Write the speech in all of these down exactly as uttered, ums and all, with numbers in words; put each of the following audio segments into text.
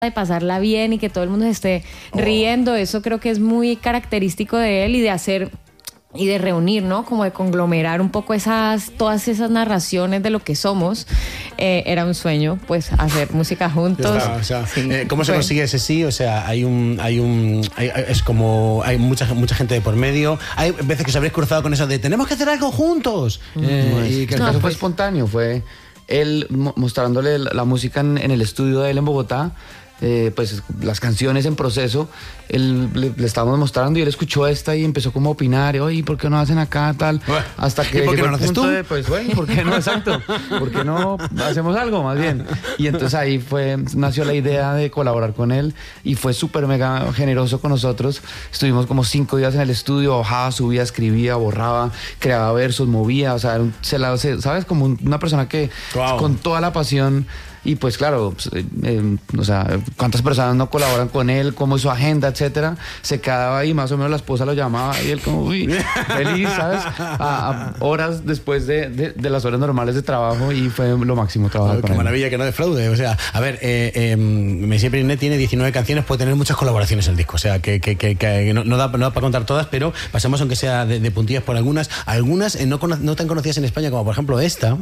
de pasarla bien y que todo el mundo se esté riendo. Eso creo que es muy característico de él y de hacer y de reunir, ¿no? Como de conglomerar un poco esas, todas esas narraciones de lo que somos. Eh, era un sueño, pues, hacer música juntos. Está, o sea, sí, eh, ¿Cómo se fue. consigue ese sí? O sea, hay un, hay un, hay, es como, hay mucha, mucha gente de por medio. Hay veces que os habréis cruzado con eso de tenemos que hacer algo juntos. Eh, y que el No, caso fue pues- espontáneo, fue él mo- mostrándole la la música en, en el estudio de él en Bogotá, eh, pues las canciones en proceso, él, le, le estábamos mostrando y él escuchó esta y empezó como a opinar, oye, ¿por qué no hacen acá tal? Bueno, Hasta que ¿y por qué llegó no el lo haces punto tú? de, pues bueno, ¿por qué no? Exacto, ¿por qué no hacemos algo más bien? Y entonces ahí fue, nació la idea de colaborar con él y fue súper mega generoso con nosotros. Estuvimos como cinco días en el estudio, bajaba, subía, escribía, borraba, creaba versos, movía, o sea, era un- se la, se- ¿sabes? Como un- una persona que Wow. con toda la pasión. Y pues claro, pues, eh, eh, o sea, cuántas personas no colaboran con él, cómo es su agenda, etcétera. Se quedaba ahí, más o menos la esposa lo llamaba y él como, uy, feliz, ¿sabes? A, a horas después de, de, de las horas normales de trabajo y fue lo máximo trabajar Oh, con qué él. maravilla, que no defraude. O sea, a ver, eh, eh, Messier Periné tiene diecinueve canciones, puede tener muchas colaboraciones en el disco. O sea, que, que, que, que no, no, da, no da para contar todas, pero pasemos aunque sea de, de puntillas por algunas. Algunas eh, no, cono- no tan conocidas en España, como por ejemplo esta.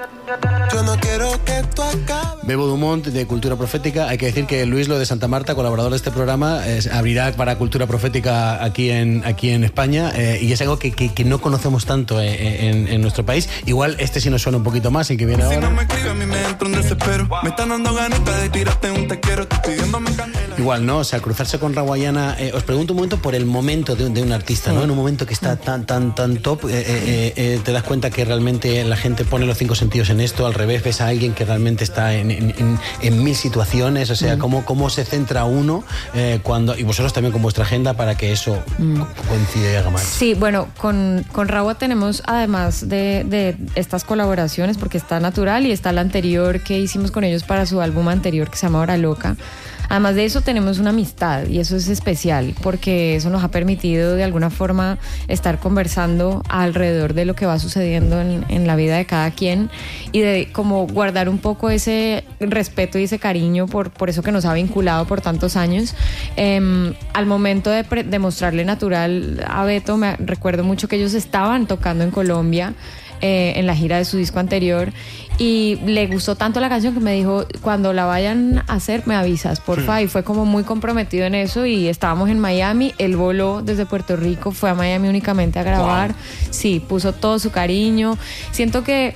Yo no quiero que tú acabes. Bebo Dumont, de Cultura Profética. Hay que decir que Luis Lo de Santa Marta, colaborador de este programa, eh, abrirá para Cultura Profética aquí en, aquí en España, eh, y es algo que, que, que no conocemos tanto eh, en, en nuestro país. Igual este sí nos suena un poquito más y que viene Si no ahora. me escribe a mí me entra un desespero. Me están dando ganitas de tirarte un te quiero. Estoy pidiéndome candela. Igual, ¿no? O sea, cruzarse con Rawayana. Eh, os pregunto un momento por el momento de un, de un artista, ¿no? En un momento que está tan, tan, tan top, eh, eh, eh, te das cuenta que realmente la gente pone los cinco sentidos en esto. Al revés, ves a alguien que realmente está en, en, en, en mil situaciones. O sea, Mm. cómo, cómo se centra uno eh, cuando. Y vosotros también con vuestra agenda para que eso Mm. coincide y haga match. Sí, bueno, con, con Rawa tenemos, además de, de estas colaboraciones, porque está Natural y está la anterior que hicimos con ellos para su álbum anterior que se llama Hora Loca. Además de eso tenemos una amistad y eso es especial porque eso nos ha permitido de alguna forma estar conversando alrededor de lo que va sucediendo en, en la vida de cada quien y de como guardar un poco ese respeto y ese cariño por, por eso que nos ha vinculado por tantos años. Eh, al momento de, pre- de mostrarle Natural a Beto, me recuerdo mucho que ellos estaban tocando en Colombia eh, en la gira de su disco anterior y le gustó tanto la canción que me dijo, cuando la vayan a hacer me avisas, porfa, y fue como muy comprometido en eso y estábamos en Miami, él voló desde Puerto Rico, fue a Miami únicamente a grabar, sí, puso todo su cariño, siento que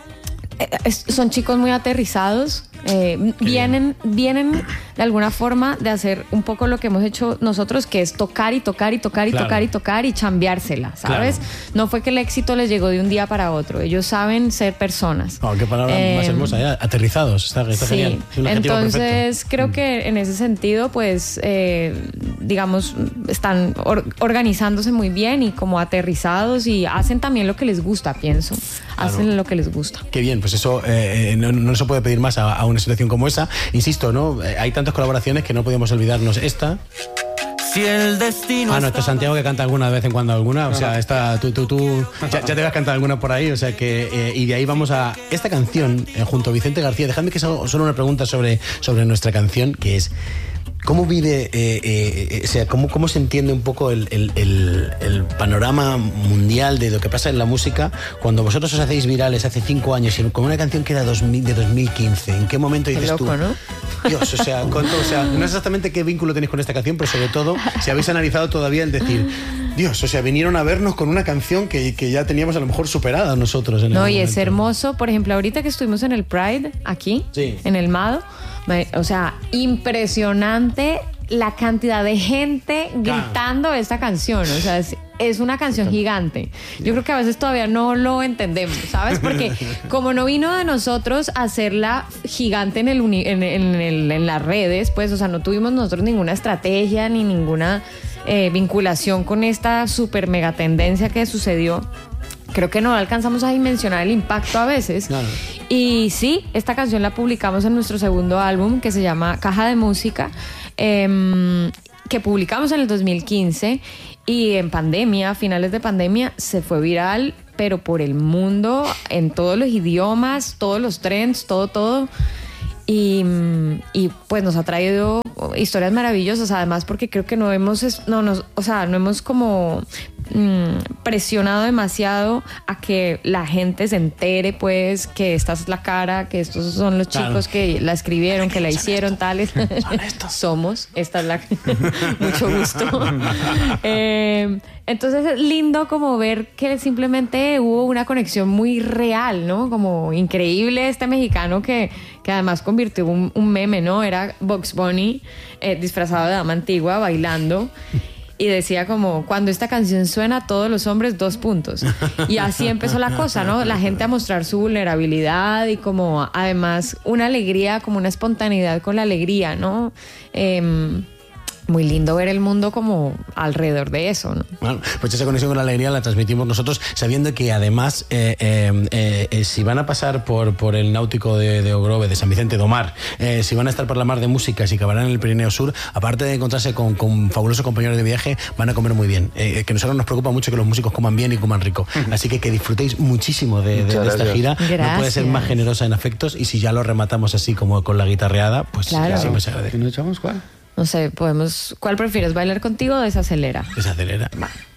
eh, es- son chicos muy aterrizados, eh, vienen, vienen de alguna forma de hacer un poco lo que hemos hecho nosotros, que es tocar y tocar y tocar y Claro. tocar y tocar y chambeársela, ¿sabes? Claro. No fue que el éxito les llegó de un día para otro, ellos saben ser personas. Oh, qué palabra Eh, más hermosa, ya. Aterrizados. Está, está Sí, genial. Es un adjetivo entonces perfecto. creo que en ese sentido, pues, eh, digamos, están or- organizándose muy bien y como aterrizados y hacen también lo que les gusta, pienso. Hacen lo que les gusta. Qué bien, pues eso eh, eh, no, no se puede pedir más a, a una situación como esa. Insisto, ¿no? Eh, hay tantas colaboraciones que no podemos olvidarnos. Esta. Si el destino. Ah, no, esto es Santiago que canta alguna de vez en cuando alguna. O sea, esta, tú, tú, tú ya, ya te vas a cantar alguna por ahí. O sea que, eh, y de ahí vamos a esta canción eh, junto a Vicente García. Dejadme que haga solo una pregunta sobre, sobre nuestra canción, que es. ¿Cómo vive, eh, eh, o sea, cómo, cómo se entiende un poco el, el, el, el panorama mundial de lo que pasa en la música cuando vosotros os hacéis virales hace cinco años y con una canción que era dos mil, de dos mil quince? ¿En qué momento Qué dices loco, tú? ¿no? Dios, o sea, cuánto, o sea, no sé exactamente qué vínculo tenéis con esta canción, pero sobre todo si habéis analizado todavía el decir, Dios, o sea, vinieron a vernos con una canción que, que ya teníamos a lo mejor superada nosotros. En No, el y es momento. hermoso. Por ejemplo, ahorita que estuvimos en el Pride, aquí, Sí. en el Mado, me- o sea, impresionante la cantidad de gente gritando esta canción. O sea, es, es una canción gigante. Yo creo que a veces todavía no lo entendemos, ¿sabes? Porque como no vino de nosotros hacerla gigante en, el uni- en, en el- en las redes, pues, o sea, no tuvimos nosotros ninguna estrategia ni ninguna eh, vinculación con esta super mega tendencia que sucedió. Creo que no alcanzamos a dimensionar el impacto a veces. Claro. Y sí, esta canción la publicamos en nuestro segundo álbum que se llama Caja de Música, eh, que publicamos en el dos mil quince y en pandemia, a finales de pandemia, se fue viral, pero por el mundo, en todos los idiomas, todos los trends, todo, todo. Y, y pues nos ha traído historias maravillosas, además porque creo que no hemos, no, nos, o sea, no hemos como mmm, presionado demasiado a que la gente se entere, pues, que esta es la cara, que estos son los claro. chicos que la escribieron, que la hicieron, tales. Son estos. Somos, esta es la... Mucho gusto. eh, entonces es lindo como ver que simplemente hubo una conexión muy real, ¿no? Como increíble este mexicano que, que además convirtió un, un meme, ¿no? Era Bugs Bunny eh, disfrazado de dama antigua bailando y decía como, cuando esta canción suena, todos los hombres, dos puntos. Y así empezó la cosa, ¿no? La gente a mostrar su vulnerabilidad y como además una alegría, como una espontaneidad con la alegría, ¿no? Eh, muy lindo ver el mundo como alrededor de eso, ¿no? Bueno, pues esa conexión con la alegría la transmitimos nosotros, sabiendo que además eh, eh, eh, eh, si van a pasar por, por el náutico de, de Ogrove, de San Vicente do Mar, eh, si van a estar por la mar de música, si acabarán en el Pirineo Sur, aparte de encontrarse con, con fabulosos compañeros de viaje, van a comer muy bien. Eh, que a nosotros nos preocupa mucho que los músicos coman bien y coman rico. Así que que disfrutéis muchísimo de, de, de esta gira. Gracias. No puede ser más generosa en afectos, y si ya lo rematamos así como con la guitarreada, pues Claro. siempre se agradece. ¿Y nos echamos cuál? No sé, podemos... ¿Cuál prefieres, bailar contigo o desacelera? Desacelera.